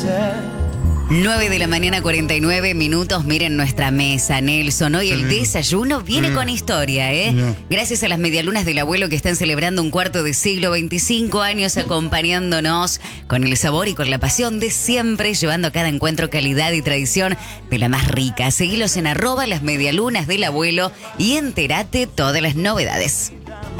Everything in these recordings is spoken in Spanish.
9 de la mañana, 49 minutos. Miren nuestra mesa, Nelson. Hoy el desayuno viene con historia, ¿eh? No. Gracias a las medialunas del abuelo que están celebrando un cuarto de siglo, 25 años acompañándonos con el sabor y con la pasión de siempre, llevando a cada encuentro calidad y tradición de la más rica. Seguilos en @las medialunas del abuelo y entérate todas las novedades.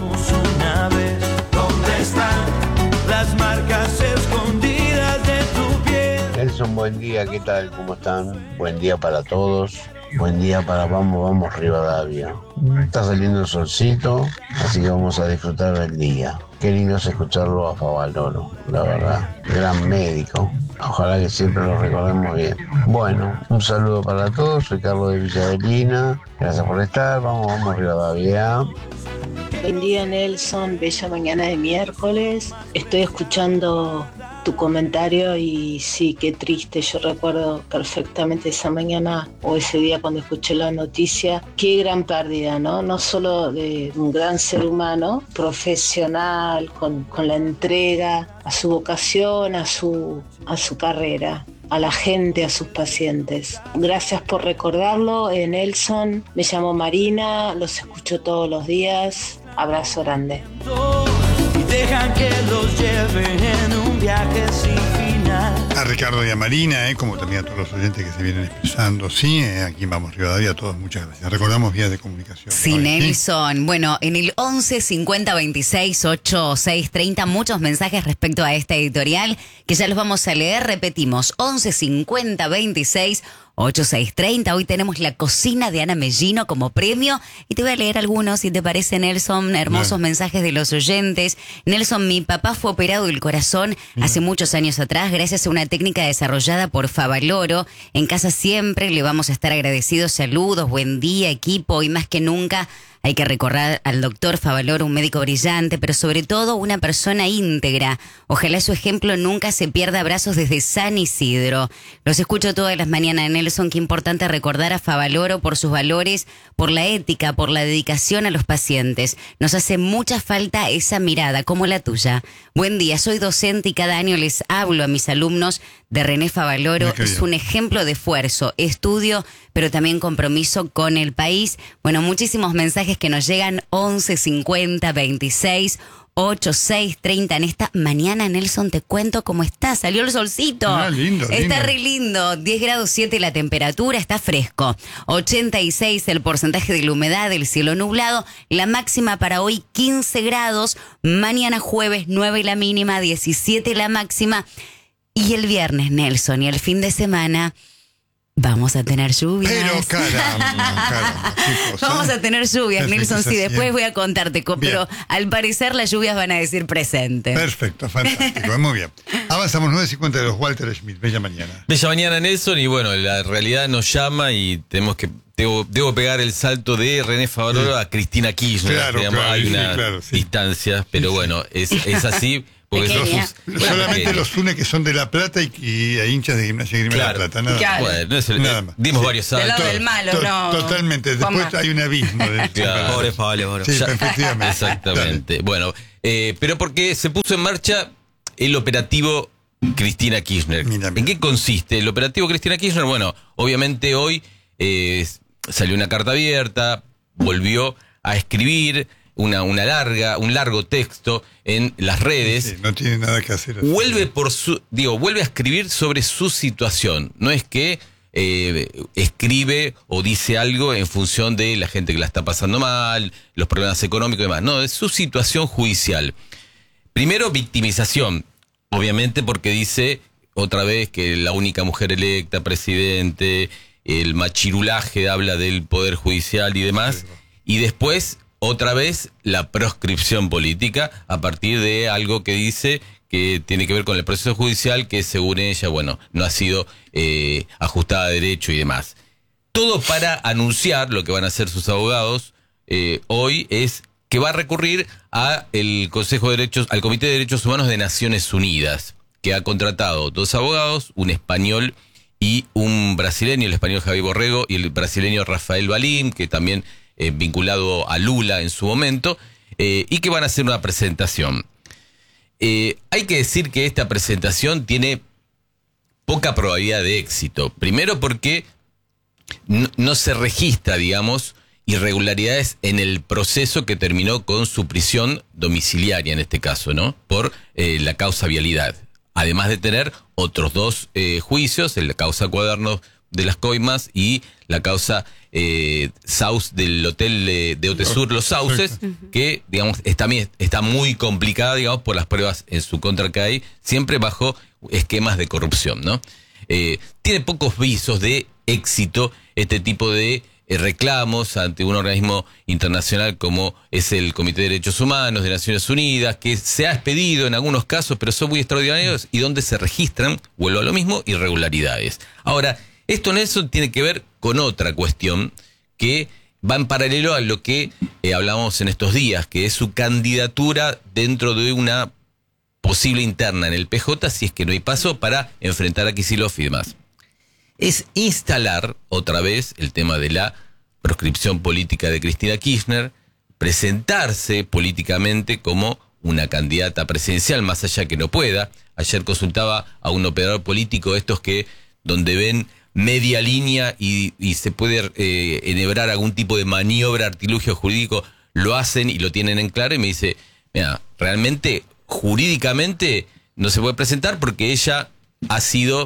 Una vez, ¿dónde están las marcas escondidas de tu piel? Nelson, buen día, ¿qué tal? ¿Cómo están? Buen día para todos. Buen día para Vamos Rivadavia. Está saliendo el solcito, así que vamos a disfrutar del día. Qué lindo es escucharlo a Favaloro, la verdad. Gran médico. Ojalá que siempre lo recordemos bien. Bueno, un saludo para todos. Soy Carlos de Villavelina. Gracias por estar. Vamos Rivadavia. Buen día, Nelson, bella mañana de miércoles. Estoy escuchando tu comentario y sí, qué triste. Yo recuerdo perfectamente esa mañana o ese día cuando escuché la noticia. Qué gran pérdida, ¿no? No solo de un gran ser humano, profesional, con la entrega a su vocación, a su carrera, a la gente, a sus pacientes. Gracias por recordarlo, Nelson. Me llamo Marina, los escucho todos los días. Abrazo grande. Y dejan que los lleven en un viaje sin final. A Ricardo y a Marina, como también a todos los oyentes que se vienen expresando. Sí, aquí Vamos Rivadavia, a todos muchas gracias. Recordamos vías de comunicación. Sí, Nelson. ¿Sí? Bueno, en el 11 50 26 86 30, muchos mensajes respecto a esta editorial que ya los vamos a leer. Repetimos, 11 50 26 8630. Hoy tenemos la cocina de Ana Mellino como premio y te voy a leer algunos, si te parece, Nelson. Hermosos mensajes de los oyentes. Nelson, mi papá fue operado del corazón hace muchos años atrás gracias a una técnica desarrollada por Favaloro. En casa siempre le vamos a estar agradecidos. Saludos, buen día, equipo, y más que nunca hay que recordar al doctor Favaloro, un médico brillante, pero sobre todo una persona íntegra. Ojalá su ejemplo nunca se pierda. Abrazos desde San Isidro. Los escucho todas las mañanas, Nelson. Qué importante recordar a Favaloro por sus valores, por la ética, por la dedicación a los pacientes. Nos hace mucha falta esa mirada, como la tuya. Buen día, soy docente y cada año les hablo a mis alumnos de René Favaloro. Es un ejemplo de esfuerzo, estudio, pero también compromiso con el país. Bueno, muchísimos mensajes que nos llegan. 11 50 26 86 30 en esta mañana. Nelson, te cuento cómo está. Salió el solcito. Lindo. Está re lindo. 10 grados 7 la temperatura, está fresco. 86 el porcentaje de la humedad, el cielo nublado. La máxima para hoy 15 grados. Mañana jueves 9 la mínima, 17 la máxima. Y el viernes, Nelson, y el fin de semana vamos a tener lluvias. Pero caramba, qué cosa. Vamos a tener lluvias, Nelson. Sí, después bien. voy a contarte, pero al parecer las lluvias van a decir presente. Perfecto, fantástico, muy bien. Avanzamos 9:50 de los Walter Schmidt. Bella mañana. Bella mañana, Nelson, y bueno, la realidad nos llama y tenemos que debo pegar el salto de René Favaloro a Cristina Kirchner. Claro, hay una sí. distancia, pero bueno, es así. Porque solamente los une que son de La Plata y a hinchas de Gimnasia y Grima de La Plata, nada más. Bueno, nada más. Dimos varios saltos. Del lado del malo, no. Totalmente, después hay un abismo. Claro. Pobre Favaloro. Sí, efectivamente. Exactamente. Dale. Bueno, pero porque se puso en marcha el operativo Cristina Kirchner. Mira. ¿En qué consiste el operativo Cristina Kirchner? Bueno, obviamente hoy salió una carta abierta, volvió a escribir un largo texto en las redes. Sí, no tiene nada que hacer. Vuelve a escribir sobre su situación. No es que escribe o dice algo en función de la gente que la está pasando mal, los problemas económicos y demás. No, es su situación judicial. Primero, victimización. Obviamente porque dice otra vez que la única mujer electa, presidente, el machirulaje habla del poder judicial y demás. Y después, otra vez, la proscripción política a partir de algo que dice que tiene que ver con el proceso judicial que según ella, bueno, no ha sido ajustada a derecho y demás. Todo para anunciar lo que van a hacer sus abogados hoy es que va a recurrir al Comité de Derechos Humanos de Naciones Unidas, que ha contratado 2 abogados, un español y un brasileño, el español Javier Borrego y el brasileño Rafael Valim, que también vinculado a Lula en su momento, y que van a hacer una presentación. Hay que decir que esta presentación tiene poca probabilidad de éxito. Primero porque no se registra, digamos, irregularidades en el proceso que terminó con su prisión domiciliaria en este caso, ¿no? Por la causa vialidad. Además de tener otros 2 juicios, la causa Cuadernos de las Coimas y la causa Saus del hotel de Otesur, Los Sauces, que, digamos, está muy complicada, digamos, por las pruebas en su contra que hay, siempre bajo esquemas de corrupción, ¿no? Tiene pocos visos de éxito este tipo de reclamos ante un organismo internacional como es el Comité de Derechos Humanos de Naciones Unidas, que se ha expedido en algunos casos, pero son muy extraordinarios y donde se registran, vuelvo a lo mismo, irregularidades. Ahora, esto, Nelson, tiene que ver con otra cuestión que va en paralelo a lo que hablamos en estos días, que es su candidatura dentro de una posible interna en el PJ, si es que no hay paso, para enfrentar a Kicillof y demás. Es instalar otra vez el tema de la proscripción política de Cristina Kirchner, presentarse políticamente como una candidata presidencial, más allá que no pueda. Ayer consultaba a un operador político, estos que donde ven media línea y se puede enhebrar algún tipo de maniobra, artilugio jurídico, lo hacen y lo tienen en claro, y me dice, mira, realmente, jurídicamente no se puede presentar porque ella ha sido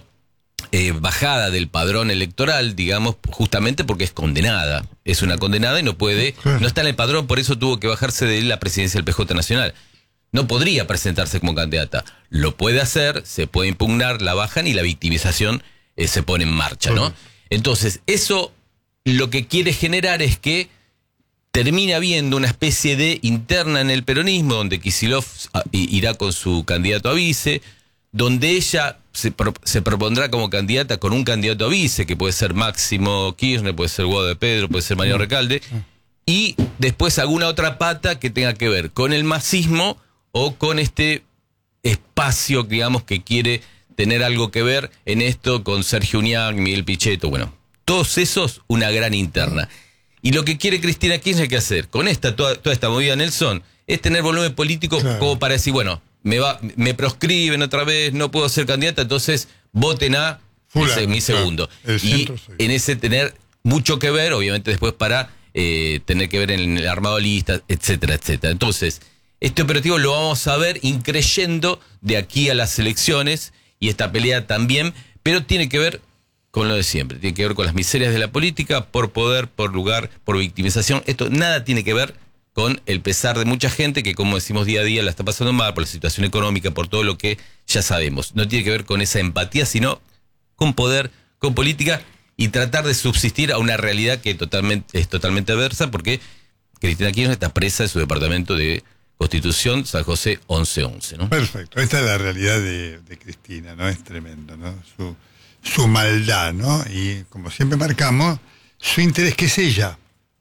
bajada del padrón electoral, digamos, justamente porque es condenada. Es una condenada y no puede, no está en el padrón, por eso tuvo que bajarse de la presidencia del PJ Nacional. No podría presentarse como candidata. Lo puede hacer, se puede impugnar, la bajan y la victimización se pone en marcha, ¿no? Entonces, eso lo que quiere generar es que termina habiendo una especie de interna en el peronismo, donde Kicillof irá con su candidato a vice, donde ella se propondrá como candidata con un candidato a vice, que puede ser Máximo Kirchner, puede ser Guado de Pedro, puede ser Mariano Recalde, y después alguna otra pata que tenga que ver con el masismo o con este espacio, digamos, que quiere tener algo que ver en esto con Sergio Uñac, Miguel Pichetto, bueno, todos esos, una gran interna. Y lo que quiere Cristina Kirchner, ¿qué hacer? Con toda esta movida, Nelson, es tener volumen político como para decir, bueno, me proscriben otra vez, no puedo ser candidata, entonces voten a mi segundo. Y en ese tener mucho que ver, obviamente después para tener que ver en el armado de listas, etcétera, etcétera. Entonces, este operativo lo vamos a ver increyendo de aquí a las elecciones, y esta pelea también, pero tiene que ver con lo de siempre, tiene que ver con las miserias de la política, por poder, por lugar, por victimización. Esto nada tiene que ver con el pesar de mucha gente que, como decimos día a día, la está pasando mal por la situación económica, por todo lo que ya sabemos. No tiene que ver con esa empatía, sino con poder, con política, y tratar de subsistir a una realidad que es totalmente adversa, porque Cristina Kirchner está presa de su departamento de Constitución, San José 1111, ¿no? Perfecto, esta es la realidad de Cristina, ¿no? Es tremendo, ¿no? Su maldad, ¿no? Y como siempre marcamos, su interés, que es ella.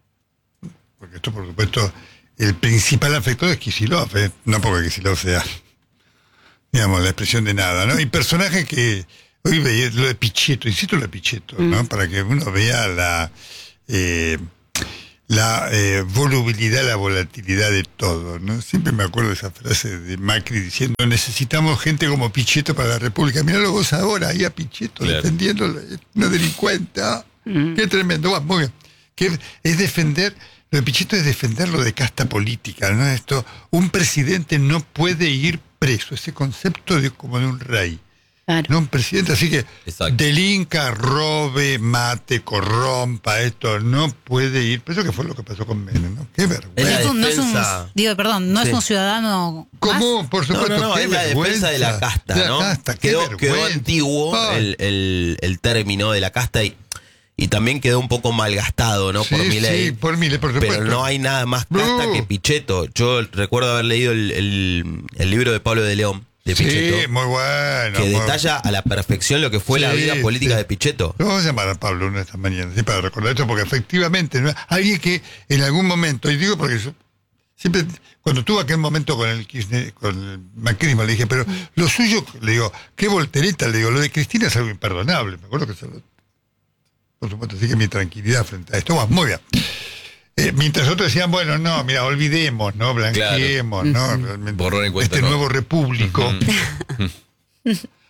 Porque esto, por supuesto, el principal afectado es Kicillof, no porque Kicillof sea, digamos, la expresión de nada, ¿no? Y personajes que, hoy veía lo de Pichetto, insisto, lo de Pichetto, ¿no? Para que uno vea la volubilidad, la volatilidad de todo, ¿no? Siempre me acuerdo de esa frase de Macri diciendo, necesitamos gente como Pichetto para la República. Miralo vos ahora, ahí a Pichetto, defendiendo a una delincuente. Qué tremendo. Bueno, muy bien. Que es defender, lo de Pichetto es defender lo de casta política, ¿no? Esto, un presidente no puede ir preso, ese concepto como de un rey. Claro. No un presidente, así que delinca, robe, mate, corrompa, esto no puede ir. Pero eso que fue lo que pasó con Menem, ¿no? Qué vergüenza. No es un ciudadano común, por supuesto. No, es la defensa de la casta, ¿no? Quedó antiguo el término de la casta y también quedó un poco malgastado, ¿no? Por Milei. Sí, por Milei, por supuesto. Pero no hay nada más casta que Pichetto. Yo recuerdo haber leído el libro de Pablo de León, de Pichetto. Sí, muy bueno. Que detalla a la perfección lo que fue la vida política de Pichetto. Vamos a llamar a Pablo una de estas mañanas, para recordar esto, porque efectivamente, ¿no? Alguien que en algún momento, y digo porque yo siempre, cuando tuve aquel momento con el Kirchner, con el macrismo, le dije, pero lo suyo, le digo, qué voltereta, le digo, lo de Cristina es algo imperdonable. Me acuerdo que por supuesto, así que mi tranquilidad frente a esto va muy bien. Mientras otros decían, bueno, no, mira, olvidemos, ¿no? Blanqueemos, ¿no? Realmente, borrón en cuenta, este nuevo repúblico.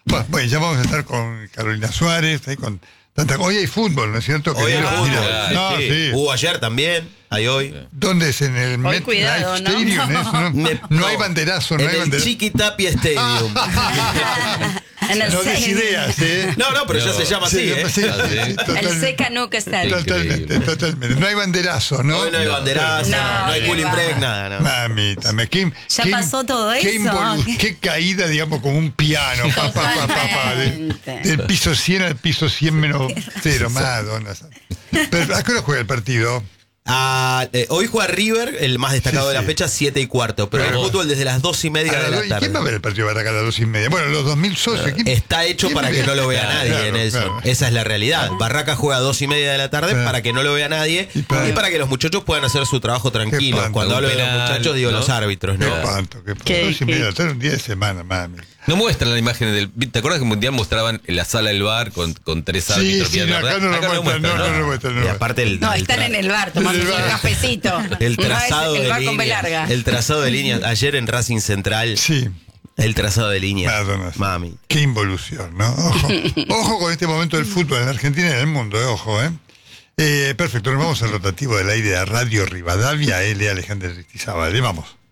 Bueno, ya vamos a estar con Carolina Suárez, ahí con tanta. Hoy hay fútbol, ¿no es cierto? Hoy hay fútbol. No, sí. Hubo ayer también, hay hoy. ¿Dónde es? En el cuidado, ¿no? Stadium, no hay banderazo, no hay banderazo. En el Chiquitapia Stadium. No des ideas, ¿eh? No, pero ya se llama así, ¿eh? El Seca Nuca Stadium. Totalmente. No hay banderazo, ¿no? Hoy no hay banderazo, no hay cooling break, nada. Mamita, ya pasó todo eso. Qué caída, digamos, como un piano. Del piso 100 al piso 100 menos 0, Madonna. Pero ¿a qué hora juega el partido? Hoy juega River, el más destacado de la fecha, 7:15. Pero el fútbol desde las 2:30 de la tarde. ¿Quién va a ver el partido de Barraca a las 2:30? Bueno, los 2000 socios. Está hecho para que no lo vea nadie, Nelson. Claro. Esa es la realidad. Barraca juega a 2:30 de la tarde para que no lo vea nadie y para que los muchachos puedan hacer su trabajo tranquilos. Cuando hablo de los muchachos, digo los árbitros, ¿no? Qué 2:30 de la tarde, un día de semana, mami. No muestran la imagen del. ¿Te acuerdas que en Mundial mostraban en la sala del bar con 3 árbitros? Sí, acá no lo muestran. Y aparte están en el bar tomando un cafecito. El trazado de líneas. El trazado de líneas. Ayer en Racing Central. Sí. El trazado de líneas. Mami. Qué involución, ¿no? Ojo con este momento del fútbol en Argentina y en el mundo, ojo, Perfecto, nos vamos al rotativo del aire de Radio Rivadavia, Alejandra Aristizábal. Vamos.